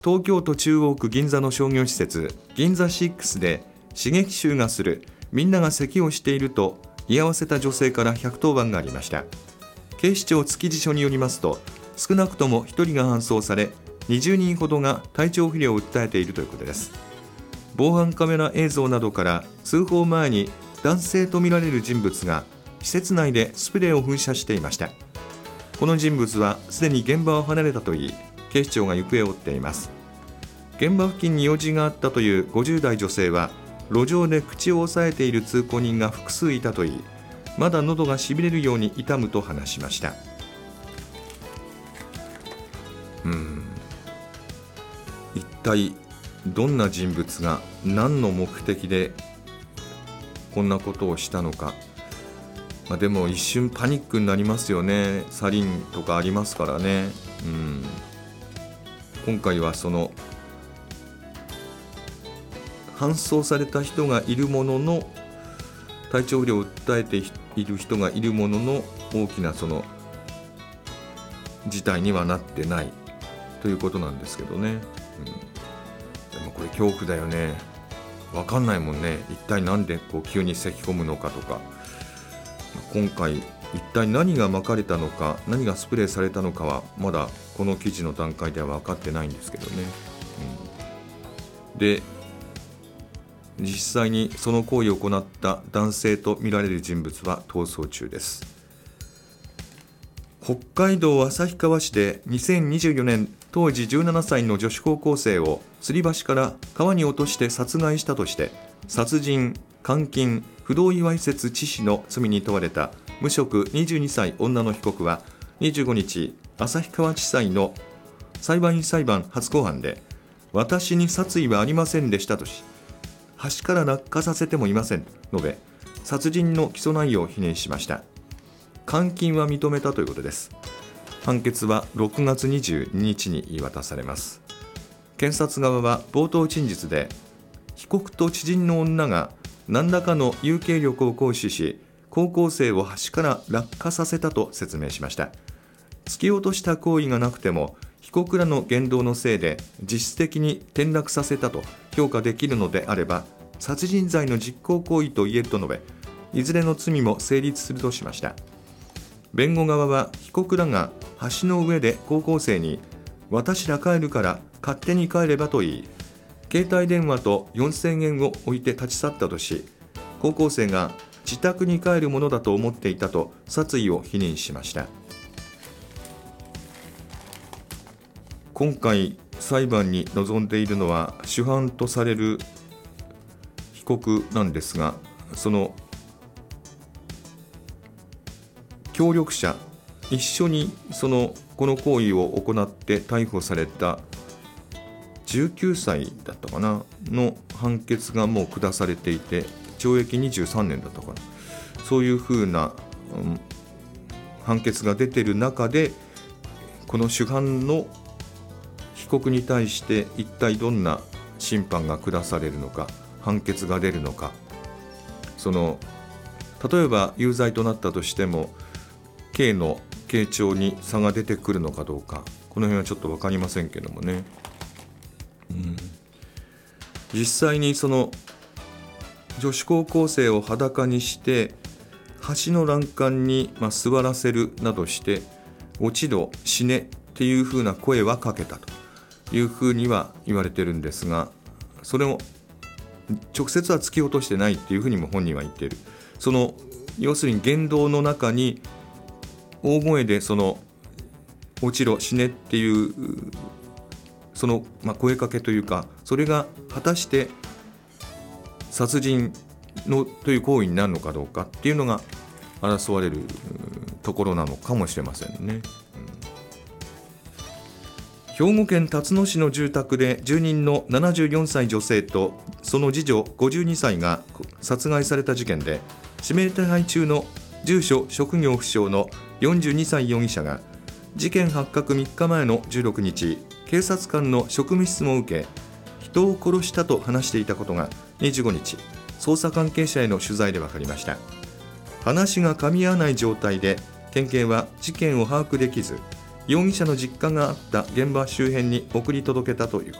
東京都中央区銀座の商業施設銀座6で刺激臭がする、みんなが咳をしていると居合わせた女性から110番がありました。警視庁築地署によりますと、少なくとも1人が搬送され、20人ほどが体調不良を訴えているということです。防犯カメラ映像などから通報前に男性とみられる人物が施設内でスプレーを噴射していました。この人物はすでに現場を離れたといい、警視庁が行方を追っています。現場付近に用事があったという50代女性は、路上で口を押さえている通行人が複数いたといい、まだ喉がしびれるように痛むと話しました。一体どんな人物が何の目的でこんなことをしたのか。でも一瞬パニックになりますよね。サリンとかありますからね。今回はその搬送された人がいるものの、体調不良を訴えている人がいるものの、大きなその事態にはなってないということなんですけどね。でもこれ恐怖だよね。分かんないもんね。一体なんでこう急に咳き込むのかとか。今回一体何が撒かれたのか、何がスプレーされたのかはまだこの記事の段階では分かってないんですけどね。で、実際にその行為を行った男性とみられる人物は逃走中です。北海道旭川市で2024年、当時17歳の女子高校生を吊り橋から川に落として殺害したとして、殺人、監禁、不同意わいせつ致死の罪に問われた無職22歳女の被告は25日、旭川地裁の裁判員裁判初公判で、私に殺意はありませんでしたとし、橋から落下させてもいませんと述べ、殺人の起訴内容を否認しました。監禁は認めたということです。判決は6月22日に言い渡されます。検察側は冒頭陳述で、被告と知人の女が何らかの有形力を行使し、高校生を橋から落下させたと説明しました。突き落とした行為がなくても、被告らの言動のせいで実質的に転落させたと評価できるのであれば、殺人罪の実行行為と言えると述べ、いずれの罪も成立するとしました。弁護側は、被告らが橋の上で高校生に私ら帰るから勝手に帰ればと言い、携帯電話と4000円を置いて立ち去ったとし、高校生が自宅に帰るものだと思っていたと殺意を否認しました。今回裁判に臨んでいるのは主犯とされる被告なんですが、その協力者、一緒にこの行為を行って逮捕された19歳だったかなの判決がもう下されていて、懲役23年だったかな、そういうふうな、判決が出ている中で、この主犯の被告に対して一体どんな審判が下されるのか、判決が出るのか、例えば有罪となったとしても刑の軽重に差が出てくるのかどうか、この辺はちょっと分かりませんけどもね。実際にその女子高校生を裸にして橋の欄干に座らせるなどして、落ちろ死ねっていう風な声はかけたという風には言われてるんですが、それを直接は突き落としてないっていう風にも本人は言っている。要するに言動の中に大声で落ちろ死ねっていう声かけというか、それが果たして殺人という行為になるのかどうかっていうのが争われるところなのかもしれませんね。兵庫県辰野市の住宅で住人の74歳女性とその次女52歳が殺害された事件で、指名手配中の住所職業不詳の42歳容疑者が事件発覚3日前の16日、警察官の職務質問を受け、人を殺したと話していたことが25日、捜査関係者への取材で分かりました。話が噛み合わない状態で県警は事件を把握できず、 容疑者の実家があった現場周辺に送り届けたという